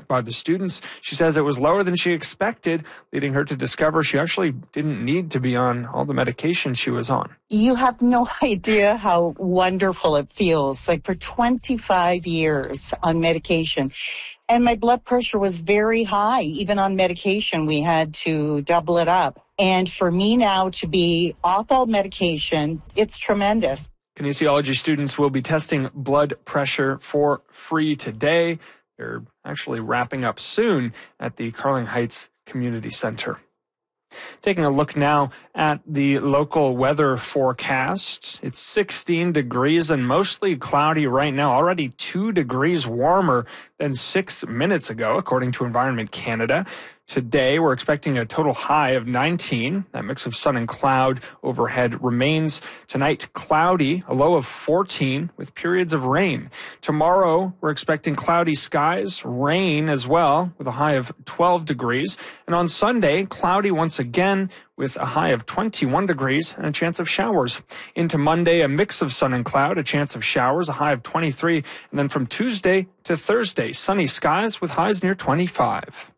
by the students. She says it was lower than she expected, leading her to discover she actually didn't need to be on all the medication she was on. You have no idea how wonderful it feels. Like for 25 years on medication. And my blood pressure was very high. Even on medication, we had to double it up. And for me now to be off all medication, it's tremendous. Kinesiology students will be testing blood pressure for free today. They're actually wrapping up soon at the Carling Heights Community Center. Taking a look now at the local weather forecast. It's 16 degrees and mostly cloudy right now, already 2 degrees warmer than 6 minutes ago, according to Environment Canada. Today, we're expecting a total high of 19. That mix of sun and cloud overhead remains. Tonight, cloudy, a low of 14 with periods of rain. Tomorrow, we're expecting cloudy skies, rain as well, with a high of 12 degrees. And on Sunday, cloudy once again with a high of 21 degrees and a chance of showers. Into Monday, a mix of sun and cloud, a chance of showers, a high of 23. And then from Tuesday to Thursday, sunny skies with highs near 25.